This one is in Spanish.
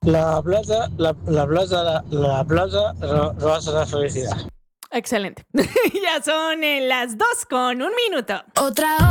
La plata roba la felicidad. Excelente. Ya son las 2:01. Otra